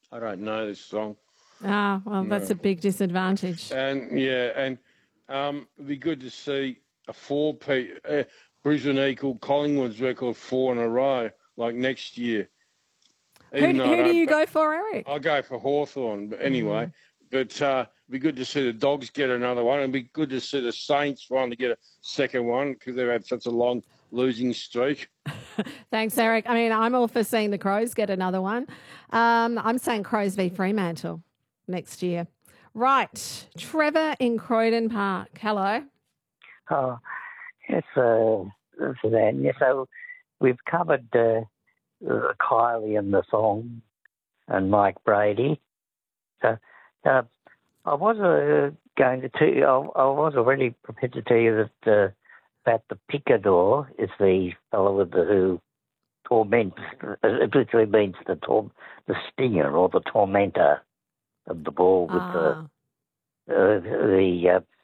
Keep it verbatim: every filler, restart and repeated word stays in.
I don't know this song. Ah, well, that's No. a big disadvantage. And yeah, and um, it'd be good to see a four P uh, Brisbane equal Collingwood's record four in a row, like next year. Who, Even though I who do don't, you but go for, Eric? I'll go for Hawthorn. But anyway, Mm. but uh, it'd be good to see the Dogs get another one. It'd be good to see the Saints finally get a second one because they've had such a long losing streak. Thanks, Eric. I mean, I'm all for seeing the Crows get another one. Um, I'm saying Crows v Fremantle next year. Right. Trevor in Croydon Park. Hello. Oh, yes, uh, Suzanne. Yeah, so we've covered uh, uh, Kylie and the song and Mike Brady. So uh, I was uh, going to tell you, I, I was already prepared to tell you that uh, that the picador is the fellow with the who torments. It literally means the tor- the stinger or the tormentor of the ball with Ah. the uh, the uh,